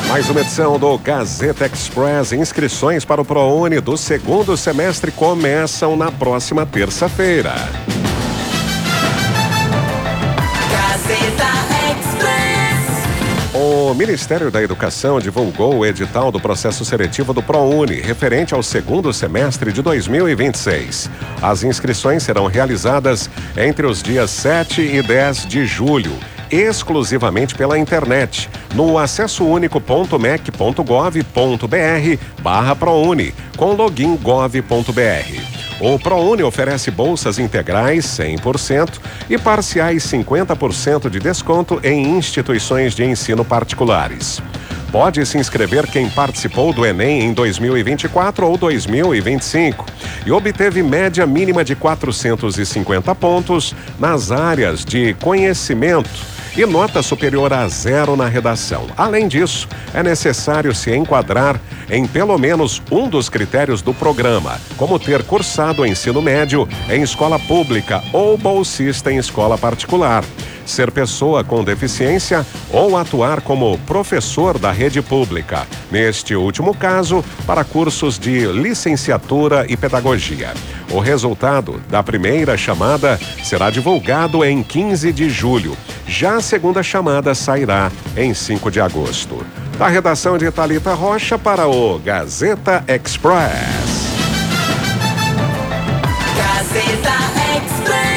Mais uma edição do Gazeta Express. Inscrições para o ProUni do segundo semestre começam na próxima terça-feira. Gazeta Express. O Ministério da Educação divulgou o edital do processo seletivo do ProUni, referente ao segundo semestre de 2026. As inscrições serão realizadas entre os dias 7 e 10 de julho. Exclusivamente pela internet, no acessounico.mec.gov.br/ProUni, com login gov.br. O ProUni oferece bolsas integrais 100% e parciais 50% de desconto em instituições de ensino particulares. Pode se inscrever quem participou do Enem em 2024 ou 2025 e obteve média mínima de 450 pontos nas áreas de conhecimento e nota superior a 0 na redação. Além disso, é necessário se enquadrar em pelo menos um dos critérios do programa, como ter cursado o ensino médio em escola pública ou bolsista em escola particular, ser pessoa com deficiência ou atuar como professor da rede pública. Neste último caso, para cursos de licenciatura e pedagogia. O resultado da primeira chamada será divulgado em 15 de julho. Já a segunda chamada sairá em 5 de agosto. Da redação de Thalita Rocha para o Gazeta Express. Gazeta Express.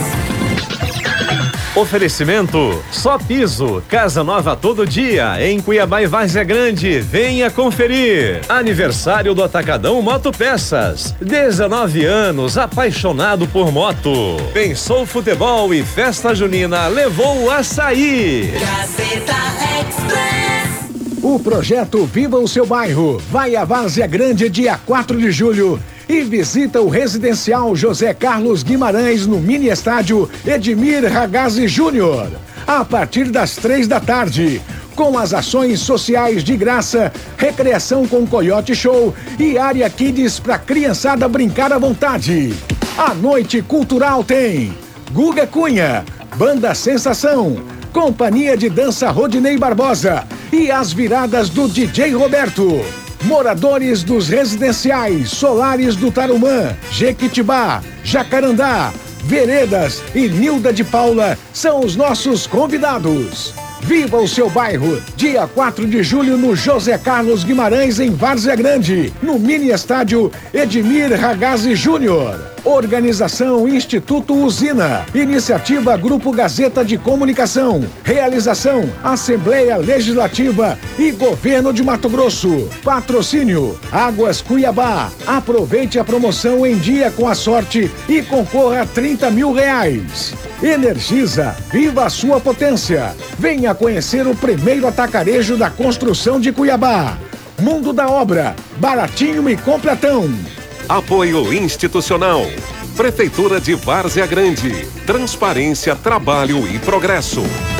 Oferecimento Só Piso, casa nova todo dia, em Cuiabá e Várzea Grande. Venha conferir. Aniversário do Atacadão Moto Peças. 19 anos, apaixonado por moto. Pensou futebol e festa junina, levou o açaí. Gazeta Express. O projeto Viva o Seu Bairro vai à Várzea Grande dia 4 de julho e visita o residencial José Carlos Guimarães no mini estádio Edmir Ragazzi Júnior, a partir das 3 da tarde, com as ações sociais de graça, recreação com Coyote Show e área Kids para criançada brincar à vontade. A noite cultural tem Guga Cunha, Banda Sensação, Companhia de Dança Rodinei Barbosa e as viradas do DJ Roberto. Moradores dos residenciais Solares do Tarumã, Jequitibá, Jacarandá, Veredas e Nilda de Paula são os nossos convidados. Viva o seu bairro, dia 4 de julho no José Carlos Guimarães em Várzea Grande, no mini estádio Edmir Ragazzi Júnior. Organização Instituto Usina. Iniciativa Grupo Gazeta de Comunicação. Realização Assembleia Legislativa e Governo de Mato Grosso. Patrocínio Águas Cuiabá. Aproveite a promoção em dia com a sorte e concorra a R$30 mil. Energisa, viva a sua potência. Venha conhecer o primeiro atacarejo da construção de Cuiabá. Mundo da Obra, baratinho e completão. Apoio institucional. Prefeitura de Várzea Grande. Transparência, trabalho e progresso.